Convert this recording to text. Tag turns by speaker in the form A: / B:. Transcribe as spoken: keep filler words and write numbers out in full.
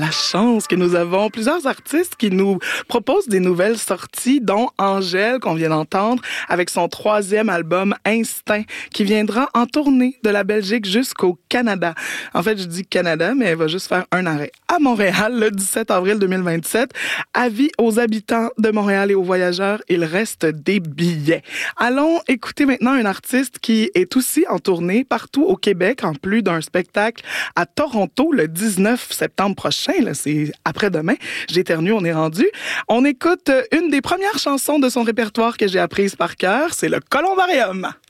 A: la chance que nous avons plusieurs artistes qui nous proposent des nouvelles sorties, dont Angèle, qu'on vient d'entendre, avec son troisième album Instinct, qui viendra en tournée de la Belgique jusqu'au Canada. En fait, je dis Canada, mais elle va juste faire un arrêt à Montréal le dix-sept avril deux mille vingt-sept. Avis aux habitants de Montréal et aux voyageurs, il reste des billets. Allons écouter maintenant un artiste qui est aussi en tournée partout au Québec, en plus d'un spectacle à Toronto le dix-neuf septembre prochain. Là, c'est après-demain. J'éternue, on est rendu. On écoute une des premières chansons de son répertoire que j'ai apprise par cœur. C'est le Columbarium.